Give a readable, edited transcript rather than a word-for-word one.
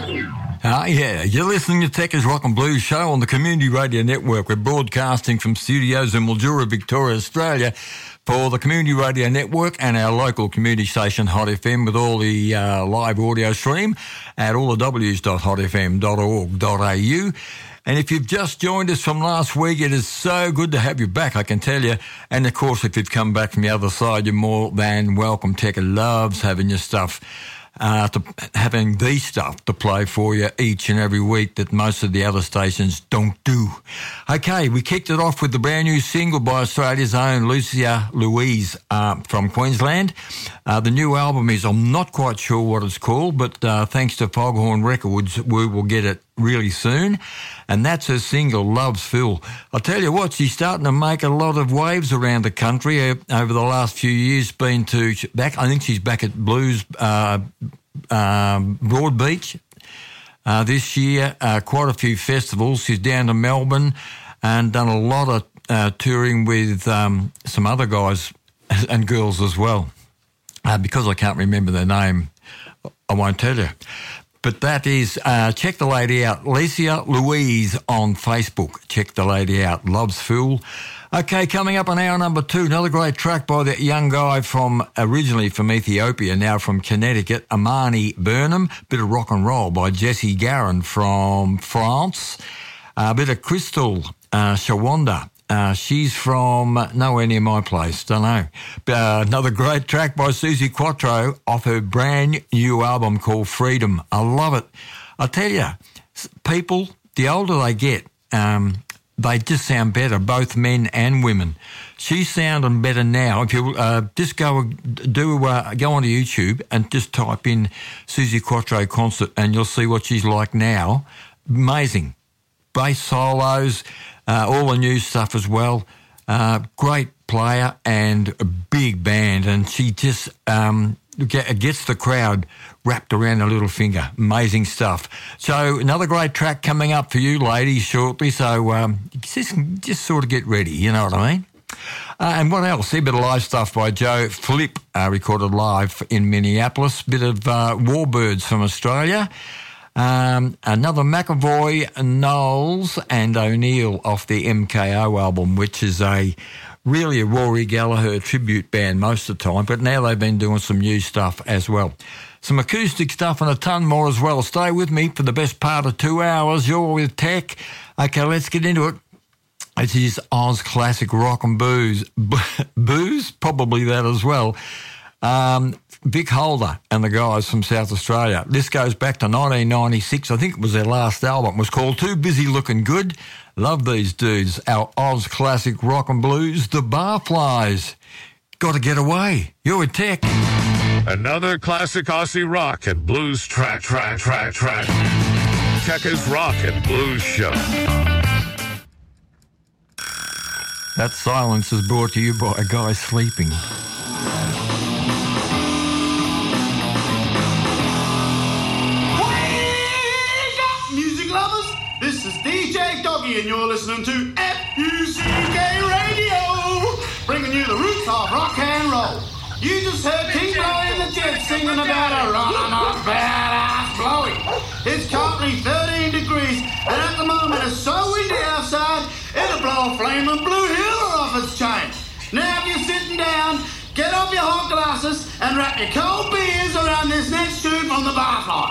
Yeah, you're listening to Techers Rock and Blues Show on the Community Radio Network. We're broadcasting from studios in Mildura, Victoria, Australia for the Community Radio Network and our local community station, Hot FM, with all the live audio stream at allthews.hotfm.org.au. And if you've just joined us from last week, it is so good to have you back, I can tell you. And, of course, if you've come back from the other side, you're more than welcome. Tecker loves having your stuff. Having the stuff to play for you each and every week that most of the other stations don't do. Okay, we kicked it off with the brand new single by Australia's own Lucia Louise from Queensland. The new album is, I'm not quite sure what it's called, but thanks to Foghorn Records, we will get it really soon. And that's her single, Love's Phil. I'll tell you what, she's starting to make a lot of waves around the country over the last few years. I think she's back at Blues Broadbeach this year. Quite a few festivals. She's down to Melbourne and done a lot of touring with some other guys and girls as well. Because I can't remember their name, I won't tell you. But that is, check the lady out, Lucia Louise on Facebook. Check the lady out, Love's Fool. Okay, coming up on hour number 2, another great track by that young guy originally from Ethiopia, now from Connecticut, Amani Burnham. Bit of rock and roll by Jessie Garin from France. A bit of Crystal Shawanda. She's from nowhere near my place, don't know. Another great track by Suzi Quatro off her brand new album called Freedom. I love it. I tell you, people, the older they get, they just sound better, both men and women. She's sounding better now. If you just go onto YouTube and just type in Suzi Quatro concert and you'll see what she's like now. Amazing. Bass solos, all the new stuff as well. Great player and a big band, and she just gets the crowd wrapped around her little finger. Amazing stuff. So another great track coming up for you ladies shortly, so just sort of get ready, you know what I mean? And what else? A bit of live stuff by Joe Flip, recorded live in Minneapolis. Bit of Warbirds from Australia. Another McAvoy, Knowles and O'Neill off the MKO album, which is really a Rory Gallagher tribute band most of the time, but now they've been doing some new stuff as well. Some acoustic stuff and a ton more as well. Stay with me for the best part of 2 hours. You're with Tech. Okay, let's get into it. It is Oz Classic Rock and Booze. Booze? Probably that as well. Vic Holder and the guys from South Australia. This goes back to 1996. I think it was their last album. It was called Too Busy Looking Good. Love these dudes. Our Oz Classic Rock and Blues, the Barflies. Got to get away. You're with Tech. Another classic Aussie rock and blues track. Techers Rock and Blues Show. That silence is brought to you by a guy sleeping. This is DJ Doggy and you're listening to FUCK Radio, bringing you the roots of rock and roll. You just heard King Blowy and the Jets singing about a run-on badass Blowy. It's currently 13 degrees and at the moment it's so windy outside it'll blow a flaming blue healer off its chain. Now if you're sitting down, get off your hot glasses and wrap your cold beers around this next tune from the Barflies.